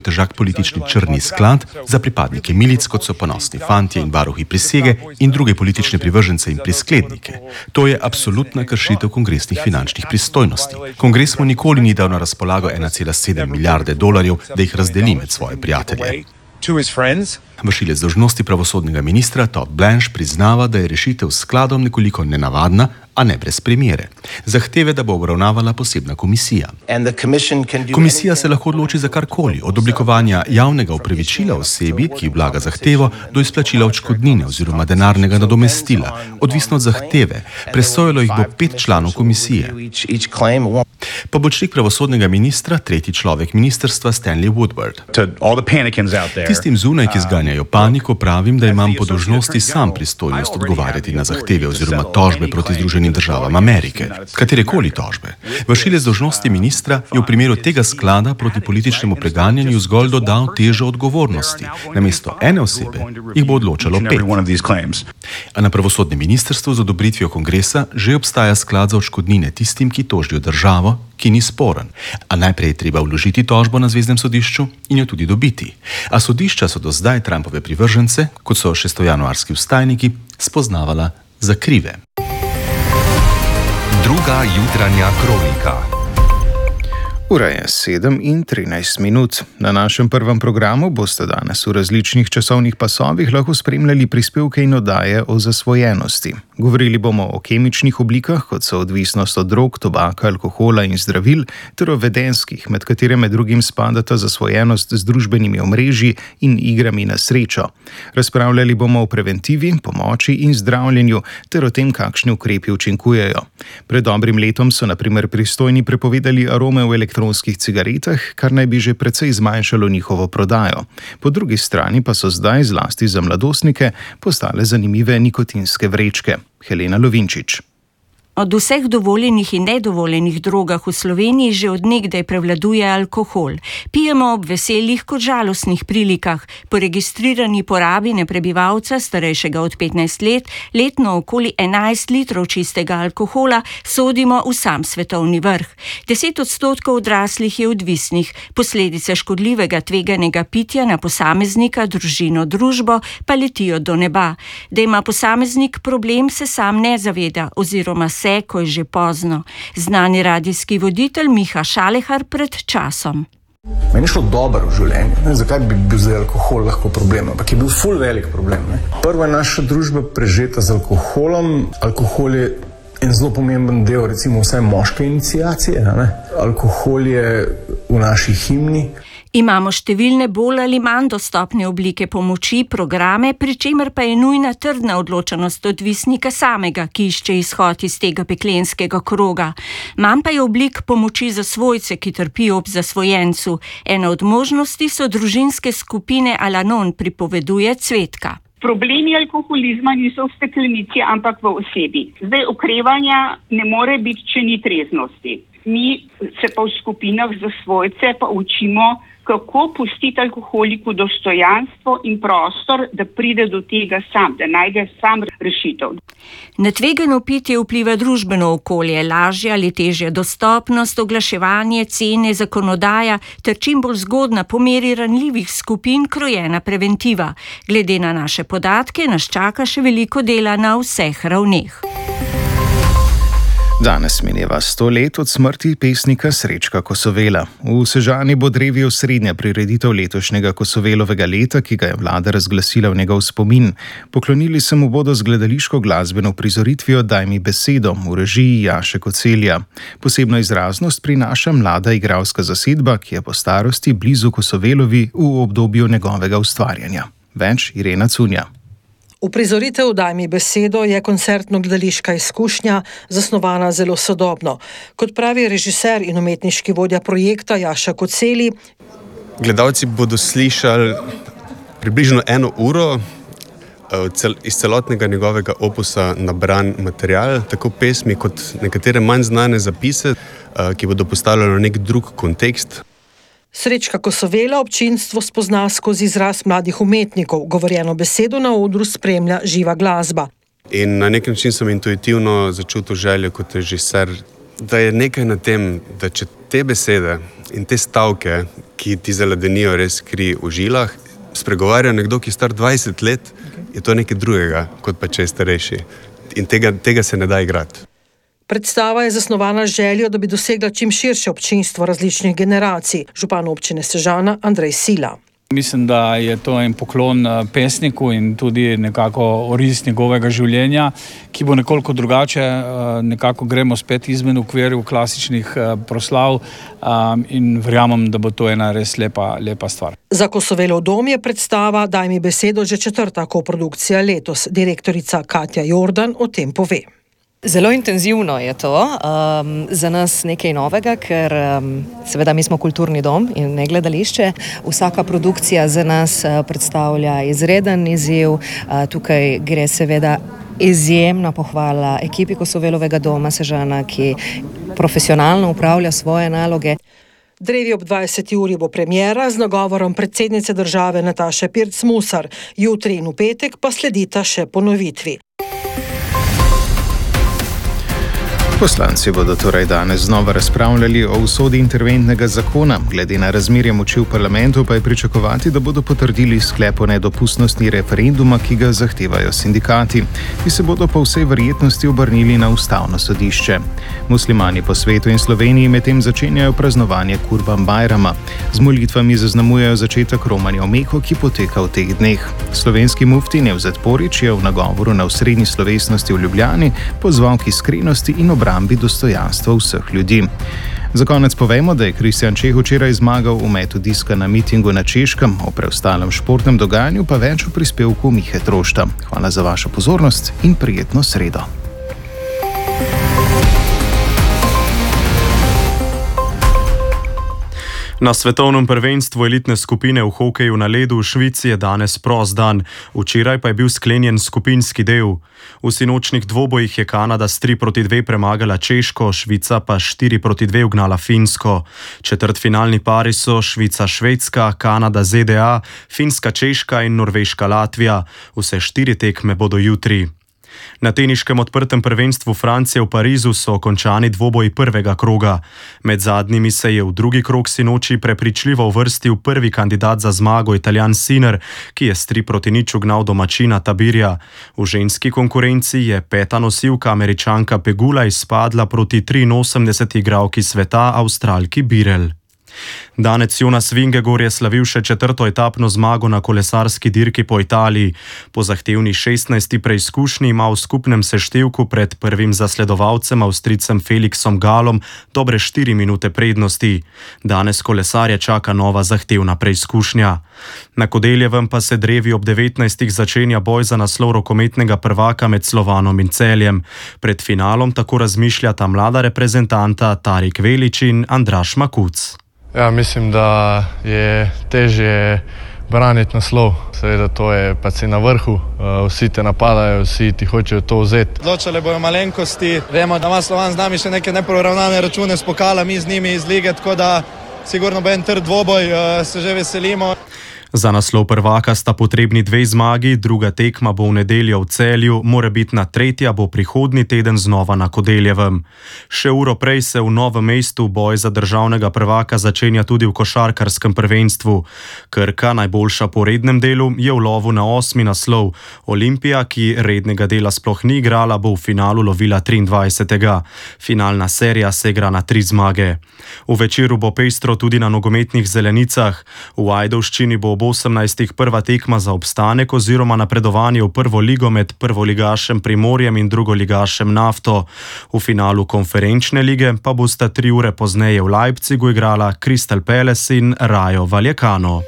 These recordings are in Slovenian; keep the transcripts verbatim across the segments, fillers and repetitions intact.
težak politični črni sklad za pripadnike milic, kot so Ponosni fantje in varuhi prisege in druge politične privržence in prisklednike. To je absolutna kršitev kongresnih finančnih pristojnosti. Kongres mu nikoli ni dal na razpolago ena cela sedem milijarde dolarjev, da jih razdeli med svoje prijatelje. Vršilec dolžnosti pravosodnega ministra Todd Blanche priznava, da je rešitev s skladom nekoliko nenavadna, a ne brez primere. Zahteve, da bo obravnavala posebna komisija. Komisija se lahko odloči za karkoli, od oblikovanja javnega opravičila osebi, ki vlaga zahtevo, do izplačila odškodnine oziroma denarnega nadomestila, odvisno od zahteve. Presojalo jih bo pet članov komisije. Pomočnik pravosodnega ministra, tretji človek ministrstva Stanley Woodward. Tistim zunaj, ki zganjajo paniko, pravim, da imam po dolžnosti sam pristojnost odgovarjati na zahteve oziroma tožbe proti Združenim državam Amerike. Katerekoli tožbe. Vršilec dolžnosti ministra je v primeru tega sklada proti političnemu preganjanju zgolj dodal težo odgovornosti. Namesto ene osebe jih bo odločalo pet. A na pravosodnem ministrstvu z odobritvijo kongresa že obstaja sklad za odškodnine tistim, ki tožijo državo, ki ni sporen. A najprej je treba vložiti tožbo na zveznem sodišču in jo tudi dobiti. A sodišča so do zdaj Trumpove privržence, kot so šestojanuarski vstajniki, spoznavala za krive. Druga jutranja kronika. Ura je sedem in trinajst minut. Na našem prvem programu boste danes v različnih časovnih pasovih lahko spremljali prispevke in oddaje o zasvojenosti. Govorili bomo o kemičnih oblikah, kot so odvisnost od drog, tobaka, alkohola in zdravil, ter o vedenjskih, med katere med drugim spadata zasvojenost z družbenimi omrežji in igrami na srečo. Razpravljali bomo o preventivi, pomoči in zdravljenju, ter o tem, kakšni ukrepi učinkujejo. Pred dobrim letom so na primer pristojni prepovedali arome v elektronskih cigaretah, kar naj bi že precej zmanjšalo njihovo prodajo. Po drugi strani pa so zdaj, zlasti za mladostnike, postale zanimive nikotinske vrečke. Helena Lovinčič. Od vseh dovoljenih in nedovoljenih drogah v Sloveniji že od nekdaj prevladuje alkohol. Pijemo ob veselih kot žalostnih prilikah. Po registrirani porabi na prebivalca starejšega od petnajst let letno okoli enajst litrov čistega alkohola sodimo v sam svetovni vrh. deset odstotkov odraslih je odvisnih. Posledice škodljivega tveganega pitja na posameznika, družino, družbo pa letijo do neba. Da ima posameznik problem, se sam ne zaveda oziroma se, ko je že pozno. Znani radijski voditelj Miha Šalehar pred časom. Meni je šlo dobro v življenju. Ne, zakaj bi bil zdaj alkohol lahko problem? Ampak je bil ful velik problem. Ne? Prva je naša družba prežeta z alkoholom. Alkohol je en zelo pomemben del, recimo vsaj moške iniciacije. Ne? Alkohol je v naši himni. Imamo številne bolj ali manj dostopne oblike pomoči, programe, pri čemer pa je nujna trdna odločenost odvisnika samega, ki išče izhod iz tega peklenskega kroga. Manj pa je oblik pomoči za svojce, ki trpijo ob zasvojencu. Ena od možnosti so družinske skupine Al-Anon, pripoveduje Cvetka. Problemi alkoholizma niso v steklenici, ampak v osebi. Zdaj, okrevanja ne more biti, če ni treznosti. Mi se pa v skupinah za svojce pa učimo, kako pustiti alkoholiku dostojanstvo in prostor, da pride do tega sam, da najde sam rešitev. Na tvegano pitje vpliva družbeno okolje, lažja ali težja dostopnost, oglaševanje, cene, zakonodaja ter čim bolj zgodna po meri ranljivih skupin krojena preventiva. Glede na naše podatke nas čaka še veliko dela na vseh ravneh. Danes mineva sto let od smrti pesnika Srečka Kosovela. V Sežani bo drevi osrednja prireditev letošnjega Kosovelovega leta, ki ga je vlada razglasila v njegov spomin. Poklonili se mu bodo z gledališko glasbeno prizoritvijo Daj mi besedo v režiji Jaše Kocelja. Posebno izraznost prinaša mlada igralska zasedba, ki je po starosti blizu Kosovelovi v obdobju njegovega ustvarjanja. Več Irena Cunja. Uprizoritev Daj mi besedo je koncertno-gledališka izkušnja, zasnovana zelo sodobno. Kot pravi režiser in umetniški vodja projekta Jaša Kocelji, gledalci bodo slišali približno eno uro iz celotnega njegovega opusa nabran material, tako pesmi kot nekatere manj znane zapise, ki bodo postavljali nek drug kontekst. Srečka Kosovela občinstvo spozna skozi izraz mladih umetnikov, govorjeno besedo na odru spremlja živa glasba. In na nek način sem intuitivno začutil željo kot režiser da je nekaj na tem, da če te besede in te stavke, ki ti zaledenijo res kri v žilah, spregovarja nekdo, ki je star dvajset let, je to nekaj drugega, kot pa če je starejši. In tega, tega se ne da igrati. Predstava je zasnovana z željo, da bi dosegla čim širše občinstvo različnih generacij. Župan občine Sežana Andrej Sila. Mislim, da je to en poklon pesniku in tudi nekako oris njegovega življenja, ki bo nekoliko drugače, nekako gremo spet izmen okvirov klasičnih proslav in verjamem, da bo to ena res lepa, lepa stvar. Za Kosovelov dom je predstava Daj mi besedo že četrta koprodukcija letos. Direktorica Katja Jordan o tem pove. Zelo intenzivno je to, um, za nas nekaj novega, ker um, seveda mi smo kulturni dom in ne gledališče. Vsaka produkcija za nas uh, predstavlja izreden izziv, uh, tukaj gre seveda izjemna pohvala ekipi Kosovelovega doma Sežana, ki profesionalno upravlja svoje naloge. Drevi ob dvajseti uri bo premiera z nagovorom predsednice države Nataše Pirc Musar. Jutri in v petek pa sledita še ponovitvi. Poslanci bodo torej danes znova razpravljali o usodi interventnega zakona. Glede na razmerje moči v parlamentu pa je pričakovati, da bodo potrdili sklep o nedopustnosti referenduma, ki ga zahtevajo sindikati, ki se bodo po vsej verjetnosti obrnili na ustavno sodišče. Muslimani po svetu in Sloveniji medtem začenjajo praznovanje Kurban Bajrama. Z molitvami zaznamujejo začetek romanja v Meko, ki poteka v teh dneh. Slovenski mufti Nevzet Porić je v nagovoru na osrednji slovesnosti v Ljubljani pozval k iskrenosti in obrambi bi dostojanstvo vseh ljudi. Za konec povemo, da je Kristjan Čeh včeraj zmagal v metu diska na mitingu na Češkem, o preostalem športnem dogajanju pa več v prispevku Mihe Trošta. Hvala za vašo pozornost in prijetno sredo. Na svetovnem prvenstvu elitne skupine v hokeju na ledu v Švici je danes prost dan. Včeraj pa je bil sklenjen skupinski del. V sinočnih dvobojih je Kanada s tri proti dve premagala Češko, Švica pa štiri proti dve ugnala Finsko. Četrtfinalni pari so Švica-Švedska, Kanada-Z D A, Finska-Češka in Norveška-Latvija. Vse štiri tekme bodo jutri. Na teniškem odprtem prvenstvu Francije v Parizu so končani dvoboji prvega kroga. Med zadnjimi se je v drugi krog sinoči prepričljivo uvrstil prvi kandidat za zmago Italijan Sinner, ki je s tri proti nič ugnal domačina Tabirja. V ženski konkurenci je peta nosilka Američanka Pegula izpadla proti triinosemdeseti igralki sveta Avstralki Birel. Danec Jonas Vingegaard je slavil še četrto etapno zmago na kolesarski dirki po Italiji. Po zahtevni šestnajsti preizkušnji ima v skupnem seštevku pred prvim zasledovalcem Avstrijcem Felixom Galom dobre štiri minute prednosti. Danes kolesarje čaka nova zahtevna preizkušnja. Na Kodeljevem pa se drevi ob devetnajstih začenja boj za naslov rokometnega prvaka med Slovanom in Celjem. Pred finalom tako razmišljata mlada reprezentanta Tarik Velič in Andraž Makuc. Ja, mislim, da je težje braniti naslov. Seveda to je pa si na vrhu, vsi te napadajo, vsi ti hočejo to vzeti. Odločale bojo malenkosti, vemo, da ima Slovan z nami še neke neporavnane račune s pokala, mi z njimi iz lige, tako da sigurno bo en trd dvoboj, se že veselimo. Za naslov prvaka sta potrebni dve zmagi, druga tekma bo v nedeljo v Celju, morebitna tretja bo prihodnji teden znova na Kodeljevem. Še uro prej se v Novem mestu boj za državnega prvaka začenja tudi v košarkarskem prvenstvu. Krka, najboljša po rednem delu, je v lovu na osmi naslov. Olimpija, ki rednega dela sploh ni igrala, bo v finalu lovila triindvajsetega. Finalna serija se igra na tri zmage. V večeru bo pestro tudi na nogometnih zelenicah. V Ajdovščini bo ob osemnajstih prva tekma za obstanek oziroma napredovanje v prvo ligo med prvoligašem Primorjem in drugoligašem Nafto. V finalu konferenčne lige pa bosta tri ure pozneje v Leipzigu igrala Crystal Palace in Rayo Vallecano.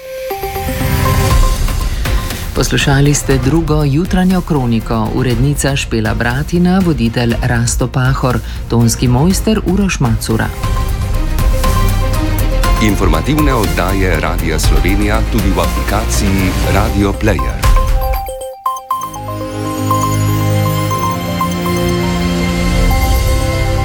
Poslušali ste drugo jutranjo kroniko, urednica Špela Bratina, voditelj Rasto Pahor, tonski mojster Uroš Macura. Informativne oddaje Radia Slovenija tudi v aplikaciji Radio Player.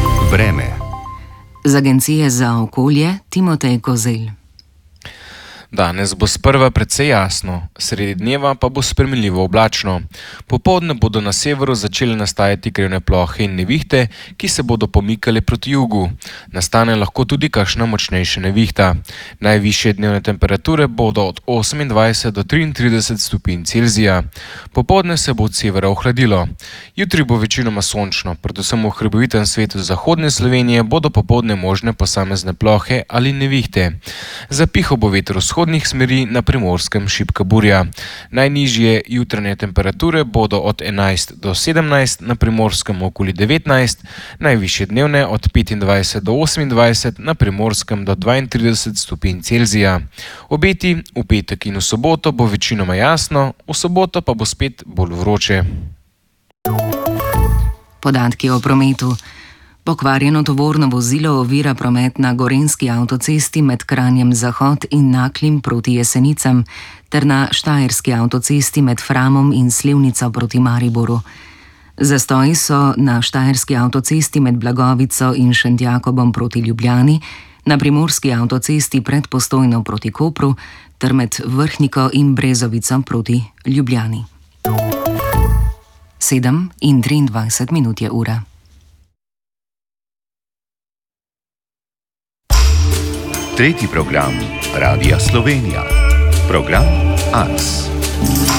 Vreme. Z Agencije za okolje Timotej Kozelj. Danes bo sprva precej jasno, sredi dneva pa bo spremljivo oblačno. Popoldne bodo na severu začele nastajati krivne plohe in nevihte, ki se bodo pomikale proti jugu. Nastane lahko tudi kakšna močnejša nevihta. Najvišje dnevne temperature bodo od osemindvajset do triintrideset stopinj Celzija. Popoldne se bo od severa ohladilo. Jutri bo večinoma sončno, predvsem v hribovitem svetu zahodne Slovenije bodo popoldne možne posamezne plohe ali nevihte. Zapihal bo veter vzhodnih smeri, na Primorskem šibka burja. Najnižje jutranje temperature bodo od enajst do sedemnajst, na Primorskem okoli devetnajst, najvišje dnevne od petindvajset do osemindvajset, na Primorskem do dvaintrideset stopinj Celzija. Obeti v petek in v soboto bo večinoma jasno, v soboto pa bo spet bolj vroče. Podatki o prometu. Pokvarjeno tovorno vozilo ovira promet na gorenjski avtocesti med Kranjem Zahod in Naklim proti Jesenicam ter na štajerski avtocesti med Framom in Slivnico proti Mariboru. Zastoji so na štajerski avtocesti med Blagovico in Šentjakobom proti Ljubljani, na primorski avtocesti pred Postojno proti Kopru ter med Vrhniko in Brezovico proti Ljubljani. sedem in triindvajset minut je ura. Tretji program Radia Slovenija. Program Ars.